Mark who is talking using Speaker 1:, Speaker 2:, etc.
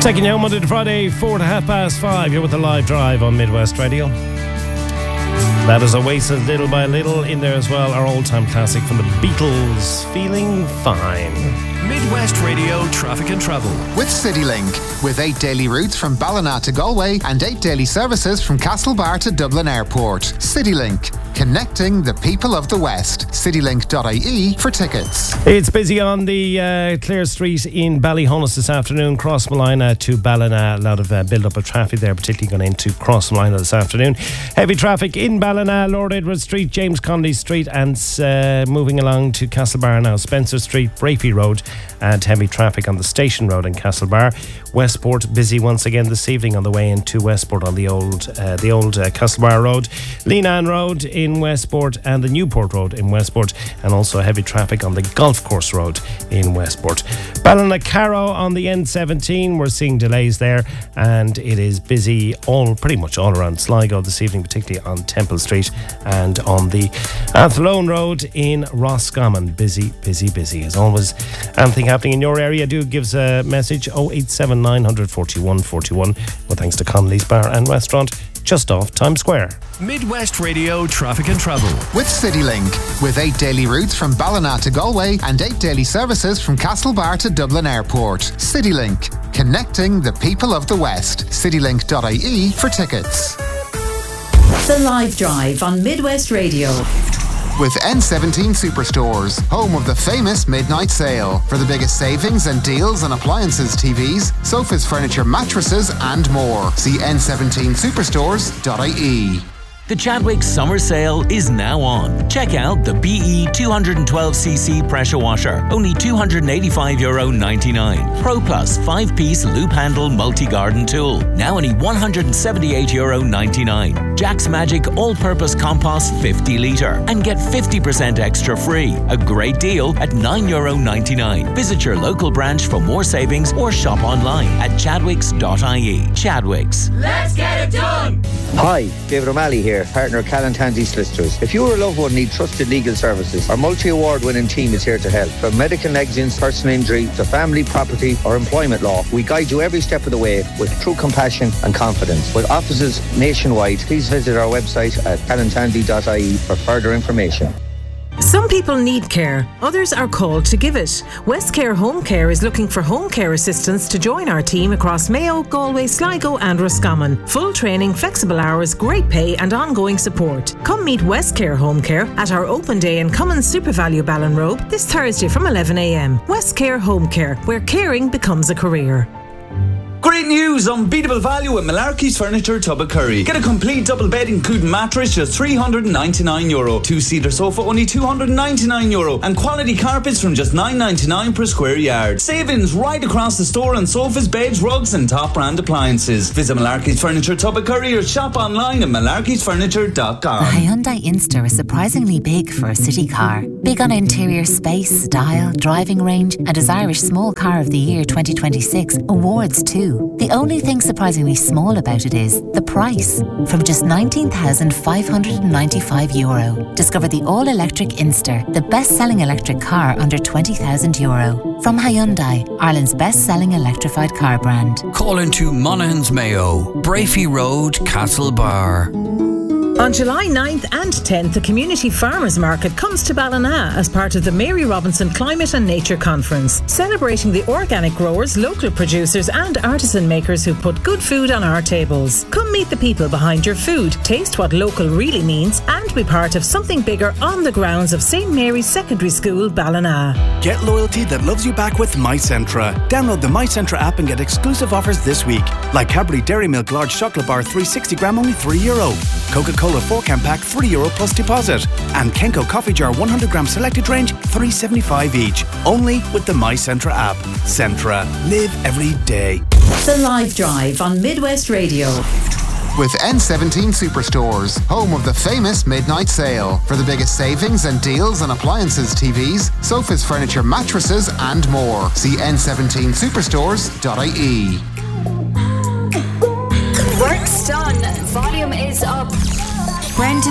Speaker 1: Taking you home Monday to Friday, 4 to 5:30, here with the live drive on Midwest Radio. That is Oasis, Little by Little. In there as well, our all-time classic from the Beatles, Feeling Fine.
Speaker 2: Midwest Radio Traffic and Travel
Speaker 3: with CityLink, with 8 daily routes from Ballina to Galway and 8 daily services from Castlebar to Dublin Airport. CityLink, connecting the people of the West. CityLink.ie for tickets.
Speaker 1: It's busy on the Clare Street in Ballyhonus this afternoon, Crossmolina to Ballina. A lot of build-up of traffic there, particularly going into Crossmolina this afternoon. Heavy traffic in Ballina, Lord Edward Street, James Connolly Street, and moving along to Castlebar now, Spencer Street, Brafey Road, and heavy traffic on the Station Road in Castlebar. Westport busy once again this evening on the way into Westport on the old Castlebar Road, Leenan Road in Westport, and the Newport Road in Westport, and also heavy traffic on the Golf Course Road in Westport. Ballinacaro on the N17, we're seeing delays there, and it is busy pretty much all around Sligo this evening, particularly on Temple Street and on the Athlone Road in Roscommon. Busy as always. Anything happening in your area, do give us a message. 087 941 41. Well, thanks to Connolly's Bar and Restaurant just off Times Square.
Speaker 2: Midwest Radio Traffic and Travel
Speaker 3: with CityLink, with 8 daily routes from Ballina to Galway and 8 daily services from Castlebar to Dublin Airport. CityLink, connecting the people of the West. CityLink.ie for tickets.
Speaker 4: The Live Drive on Midwest Radio
Speaker 3: with N17 Superstores, home of the famous midnight sale. For the biggest savings and deals on appliances, TVs, sofas, furniture, mattresses and more. See n17superstores.ie.
Speaker 5: The Chadwicks Summer Sale is now on. Check out the BE 212cc pressure washer, only €285.99. Pro Plus 5-piece loop handle multi-garden tool, now only €178.99. Jack's Magic all-purpose compost 50 litre, and get 50% extra free. A great deal at €9.99. Visit your local branch for more savings or shop online at chadwicks.ie. Chadwicks.
Speaker 6: Let's get it done!
Speaker 7: Hi, David O'Malley here, partner of Callantandy Solicitors. If you or a loved one need trusted legal services, our multi-award winning team is here to help. From medical negligence, personal injury, to family, property or employment law, we guide you every step of the way with true compassion and confidence. With offices nationwide, please visit our website at callantandy.ie for further information.
Speaker 8: Some people need care, others are called to give it. Westcare Home Care is looking for home care assistants to join our team across Mayo, Galway, Sligo and Roscommon. Full training, flexible hours, great pay and ongoing support. Come meet Westcare Home Care at our open day in Cummins SuperValu Ballinrobe this Thursday from 11 a.m. Westcare Home Care, where caring becomes a career.
Speaker 9: Great news! Unbeatable value at Malarkey's Furniture, Tubbacurry. Get a complete double bed including mattress, just €399. 2-seater sofa, only €299. And quality carpets from just $9.99 per square yard. Savings right across the store on sofas, beds, rugs and top brand appliances. Visit Malarkey's Furniture, Tubbacurry or shop online at malarkeysfurniture.com.
Speaker 10: The Hyundai Inster is surprisingly big for a city car. Big on interior space, style, driving range and as Irish Small Car of the Year 2026 awards too. The only thing surprisingly small about it is the price. From just €19,595. Discover the all-electric Inster, the best-selling electric car under €20,000. From Hyundai, Ireland's best-selling electrified car brand.
Speaker 11: Call into Monaghan's Mayo, Brafey Road, Castlebar.
Speaker 8: On July 9th and 10th, the Community Farmers Market comes to Ballina as part of the Mary Robinson Climate and Nature Conference, celebrating the organic growers, local producers and artisan makers who put good food on our tables. Come meet the people behind your food, taste what local really means and be part of something bigger on the grounds of St Mary's Secondary School, Ballina.
Speaker 12: Get loyalty that loves you back with MyCentra. Download the MyCentra app and get exclusive offers this week, like Cadbury Dairy Milk Large Chocolate Bar 360 gram only €3. Coca-Cola 4-can pack €3 plus deposit, and Kenko Coffee Jar 100 gram selected range $3.75 each. Only with the MyCentra app. Centra. Live every day.
Speaker 4: The Live Drive on Midwest Radio
Speaker 3: with N17 Superstores, home of the famous midnight sale. For the biggest savings and deals on appliances, TVs, sofas, furniture, mattresses and more. See n17superstores.ie.
Speaker 13: Work's done. Volume is up. Brendan